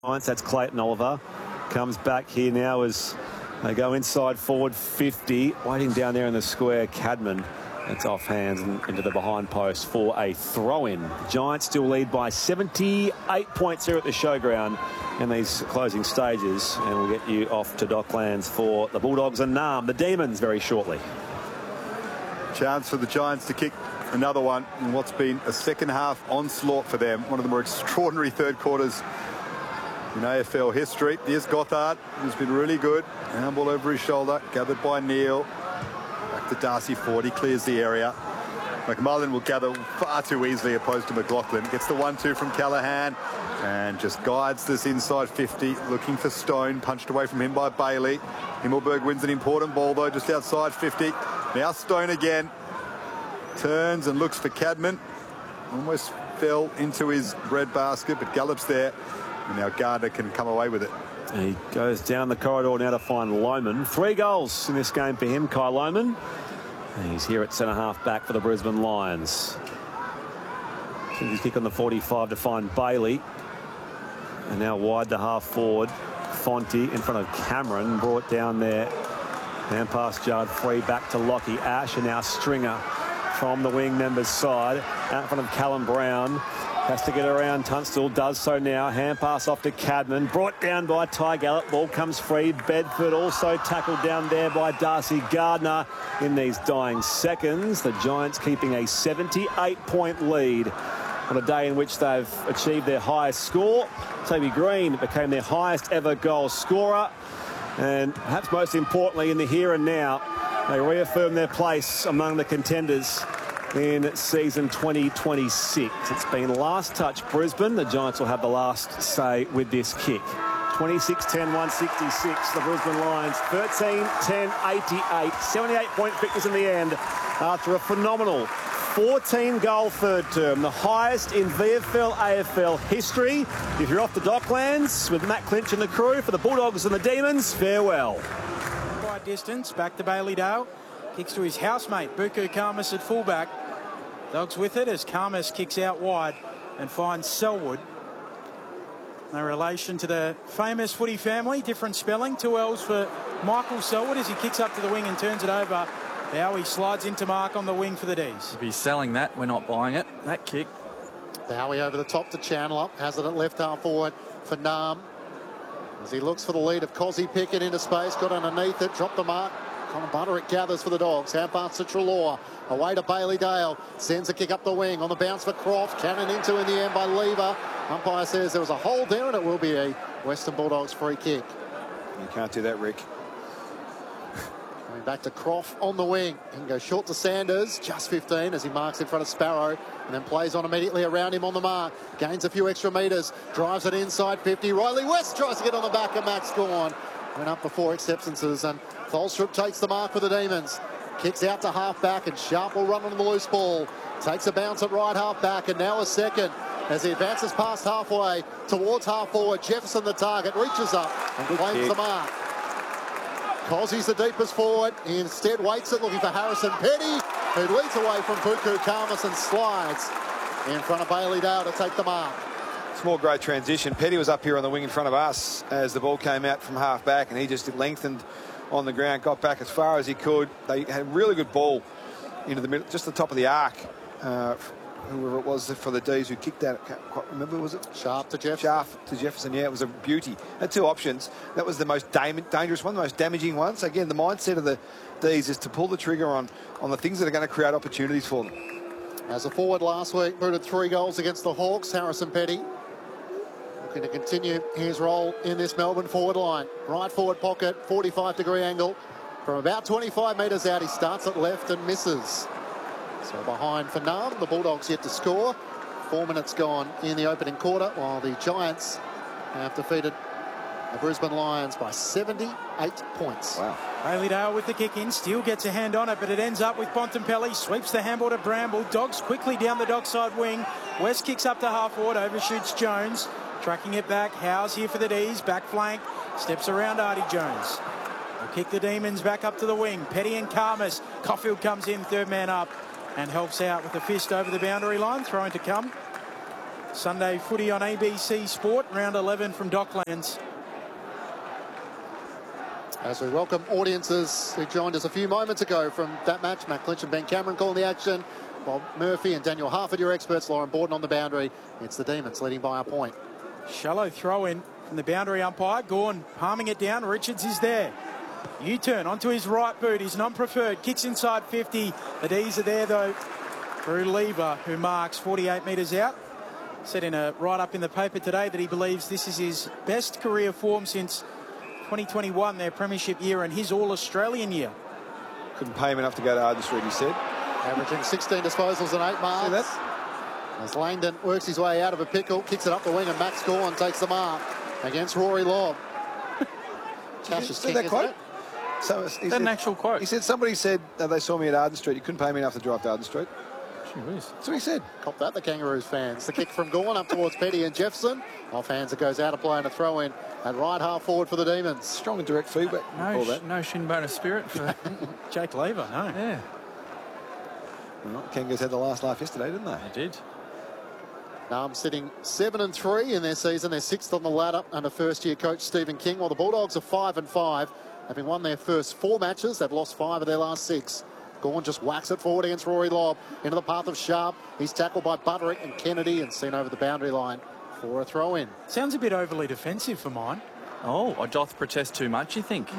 That's Clayton Oliver. Comes back here now as they go inside forward 50. Waiting down there in the square, Cadman. That's off hands and into the behind post for a throw-in. Giants still lead by 78 points here at the showground in these closing stages. And we'll get you off to Docklands for the Bulldogs and Naarm, the Demons, very shortly. Chance for the Giants to kick another one in what's been a second half onslaught for them. One of the more extraordinary third quarters in AFL history. Here's Gothard, who's been really good. Handball over his shoulder, gathered by Neil. Back to Darcy Ford, he clears the area. McMullen will gather far too easily opposed to McLaughlin. Gets the 1-2 from Callaghan and just guides this inside 50, looking for Stone, punched away from him by Bailey. Himmelberg wins an important ball though, just outside 50. Now Stone again. Turns and looks for Cadman. Almost fell into his bread basket, but Gallup's there. And now Gardner can come away with it. He goes down the corridor now to find Lohman. 3 goals in this game for him, Kai Lohman. And he's here at centre-half back for the Brisbane Lions. Sends his kick on the 45 to find Bailey. And now wide to half-forward. Fonte in front of Cameron. Brought down there. Hand pass Jard free back to Lockie. Ash and now Stringer from the wing member's side. Out in front of Callum Brown. Has to get around Tunstall, does so now. Hand pass off to Cadman, brought down by Ty Gallup. Ball comes free. Bedford also tackled down there by Darcy Gardner in these dying seconds. The Giants keeping a 78-point lead on a day in which they've achieved their highest score. Toby Green became their highest ever goal scorer. And perhaps most importantly in the here and now, they reaffirm their place among the contenders in season 2026. It's been last touch Brisbane. The Giants will have the last say with this kick. 26-10-166, the Brisbane Lions. 13-10-88. 78-point victors in the end after a phenomenal 14-goal third term, the highest in VFL AFL history. If you're off the Docklands with Matt Clinch and the crew for the Bulldogs and the Demons, farewell. Wide distance, back to Bailey Dale. Kicks to his housemate, Buku Khamis at fullback. Dogs with it as Khamis kicks out wide and finds Selwood. No relation to the famous footy family, different spelling. 2 L's for Michael Selwood as he kicks up to the wing and turns it over. Bowie slides into mark on the wing for the D's. If he's selling that, we're not buying it. That kick. Bowie over the top to Chandler. Has it at left half forward for Naarm. As he looks for the lead of Cozzy Pickett into space. Got underneath it, dropped the mark. Colin Butterick gathers for the Dogs. Hand pass to Treloar. Away to Bailey Dale. Sends a kick up the wing. On the bounce for Croft. Cannon into in the end by Lever. Umpire says there was a hold there and it will be a Western Bulldogs free kick. You can't do that, Rick. Coming back to Croft on the wing. He can go short to Sanders. Just 15 as he marks in front of Sparrow. And then plays on immediately around him on the mark. Gains a few extra metres. Drives it inside 50. Riley West tries to get on the back of Max Gawn. Went up before acceptances and Tholstrup takes the mark for the Demons. Kicks out to half-back and Sharp will run on the loose ball. Takes a bounce at right half-back and now a second as he advances past halfway towards half-forward. Jefferson the target, reaches up and claims the mark. Cozzy's the deepest forward. He instead waits it looking for Harrison Petty, who leads away from Buku Khamis and slides in front of Bailey Dale to take the mark. Small great transition. Petty was up here on the wing in front of us as the ball came out from half-back and he just lengthened on the ground, got back as far as he could. They had a really good ball into the middle, just the top of the arc. Whoever it was for the D's who kicked that, I can't quite remember, was it? Sharp to Jefferson. Sharp to Jefferson, yeah, it was a beauty. Had 2 options. That was the most dangerous one, the most damaging one. So again, the mindset of the D's is to pull the trigger on the things that are going to create opportunities for them. As a forward last week, booted 3 goals against the Hawks, Harrison Petty. Looking to continue his role in this Melbourne forward line. Right forward pocket, 45-degree angle. From about 25 metres out, he starts at left and misses. So behind for Naarm, the Bulldogs yet to score. 4 minutes gone in the opening quarter, while the Giants have defeated the Brisbane Lions by 78 points. Wow. Bailey Dale with the kick in. Steele gets a hand on it, but it ends up with Bontempelli. Sweeps the handball to Bramble. Dogs quickly down the dockside wing. West kicks up to half forward, overshoots Jones. Tracking it back. Howes here for the D's. Back flank. Steps around Artie Jones. Will kick the Demons back up to the wing. Petty and Khamis. Caulfield comes in, third man up, and helps out with a fist over the boundary line. Throwing to come. Sunday footy on ABC Sport, round 11 from Docklands. As we welcome audiences who joined us a few moments ago from that match, Matt Clinch and Ben Cameron calling the action. Bob Murphy and Daniel Harford, your experts. Lauren Borden on the boundary. It's the Demons leading by a point. Shallow throw in from the boundary umpire. Gawn palming it down. Richards is there. U-turn onto his right boot. His non-preferred. Kicks inside 50. The D's are there though. Drew Lever, who marks 48 metres out. Said in a write-up in the paper today that he believes this is his best career form since 2021, their premiership year, and his All-Australian year. Couldn't pay him enough to go to Arden Street, he said. Averaging 16 disposals and 8 marks. See that? As Langdon works his way out of a pickle, kicks it up the wing, and Max Gawn takes the mark against Rory Lobb. Cash is See king, that isn't quote? it? So Is that an actual quote? He said somebody said they saw me at Arden Street. You couldn't pay me enough to drive to Arden Street. That's That's what he said. Cop that, the Kangaroos fans. The kick from Gawn up towards Petty and Jefferson. Off hands, it goes out of play and a throw in. And right half forward for the Demons. Strong and direct feedback. All that. No shin bone of spirit for Jake Lever, no. yeah, Well, Kangaroos had the last laugh yesterday, didn't they? I did. Now I'm sitting 7-3 in their season. They're 6th on the ladder under first-year coach Stephen King, while the Bulldogs are 5-5. Having won their first 4 matches, they've lost 5 of their last 6. Gawn just whacks it forward against Rory Lobb. Into the path of Sharp. He's tackled by Butterick and Kennedy and seen over the boundary line for a throw-in. Sounds a bit overly defensive for mine. Oh, I doth protest too much, you think?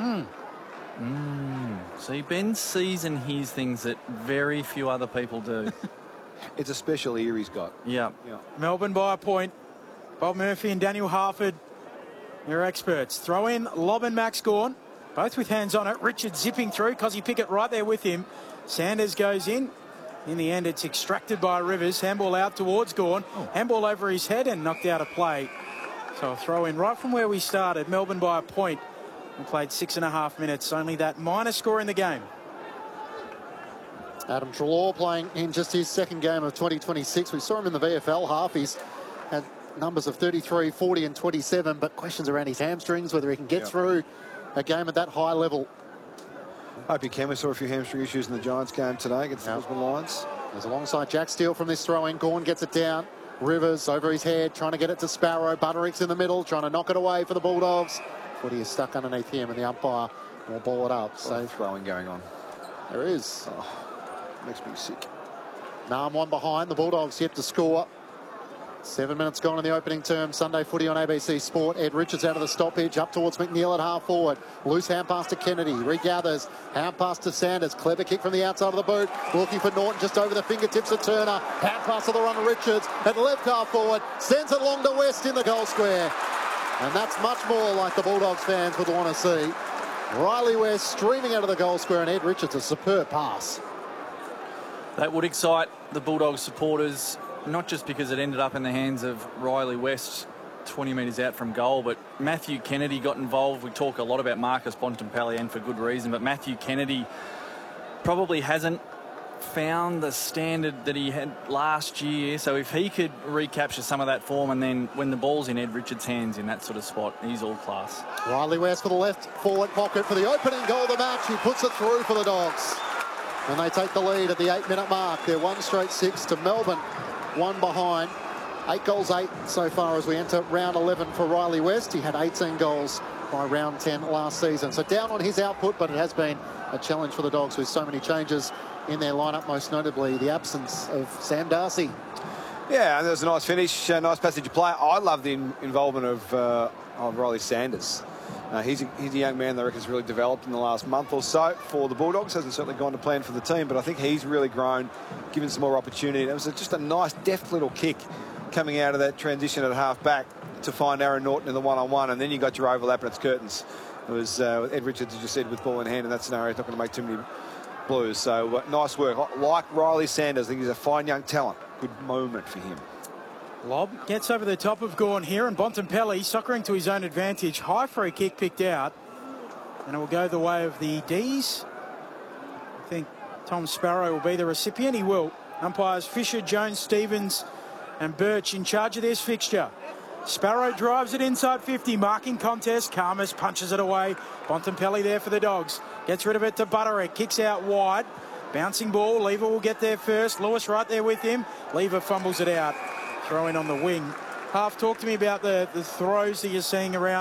See, Ben sees and hears things that very few other people do. It's a special ear he's got. Yeah. Yeah. Melbourne by a point. Bob Murphy and Daniel Harford, your experts. Throw in Lobb and Max Gawn, both with hands on it. Richard zipping through, Cozzy Pickett right there with him. Sanders goes in. In the end, it's extracted by Rivers. Handball out towards Gawn. Handball over his head and knocked out of play. So a throw in right from where we started. Melbourne by a point. We played 6.5 minutes. Only that minor score in the game. Adam Treloar playing in just his second game of 2026. We saw him in the VFL half. He's had numbers of 33, 40 and 27, but questions around his hamstrings, whether he can get through a game at that high level. Hope he can. We saw a few hamstring issues in the Giants game today against the Brisbane Lions. There's alongside Jack Steele from this throw-in. Gawn gets it down. Rivers over his head, trying to get it to Sparrow. Butterick's in the middle, trying to knock it away for the Bulldogs. Footy is stuck underneath him, and the umpire will ball it up. So Throwing going on. there is. Makes me sick. Narm one behind. The Bulldogs yet to score. 7 minutes gone in the opening term. Sunday footy on ABC Sport. Ed Richards out of the stoppage, up towards McNeil at half forward. Loose hand pass to Kennedy. Regathers. Hand pass to Sanders. Clever kick from the outside of the boot. Looking for Norton just over the fingertips of Turner. Hand pass to the runner Richards. At left half forward. Sends it along to West in the goal square. And that's much more like the Bulldogs fans would want to see. Riley West streaming out of the goal square, and Ed Richards a superb pass. That would excite the Bulldogs supporters, not just because it ended up in the hands of Riley West 20 metres out from goal, but Matthew Kennedy got involved. We talk a lot about Marcus Bontempelli, and for good reason, but Matthew Kennedy probably hasn't found the standard that he had last year. So if he could recapture some of that form, and then when the ball's in Ed Richards' hands in that sort of spot, he's all class. Riley West for the left forward pocket for the opening goal of the match. He puts it through for the Dogs. And they take the lead at the 8-minute mark. They're 1 straight 6 to Melbourne, 1 behind. 8 goals, 8 so far as we enter round 11 for Riley West. He had 18 goals by round 10 last season. So down on his output, but it has been a challenge for the Dogs with so many changes in their lineup, most notably the absence of Sam Darcy. Yeah, and there's a nice finish, nice passage of play. I love the involvement of Riley Sanders. He's a young man that I reckon has really developed in the last month or so for the Bulldogs. Hasn't certainly gone to plan for the team, but I think he's really grown, given some more opportunity. It was just a nice, deft little kick coming out of that transition at half-back to find Aaron Norton in the one-on-one, and then you got your overlap and it's curtains. It was Ed Richards, as you said, with ball in hand in that scenario. It's not going to make too many blues. So nice work. Like Riley Sanders, I think he's a fine young talent. Good moment for him. Lobb gets over the top of Gawn here, and Bontempelli soccering to his own advantage. High free kick picked out, and it will go the way of the D's. I think Tom Sparrow will be the recipient. He will. Umpires Fisher, Jones, Stevens and Birch in charge of this fixture. Sparrow drives it inside 50, marking contest. Karmas punches it away. Bontempelli there for the Dogs. Gets rid of it to Butterick. Kicks out wide. Bouncing ball. Lever will get there first. Lewis right there with him. Lever fumbles it out. Throw in on the wing. Half, talk to me about the throws that you're seeing around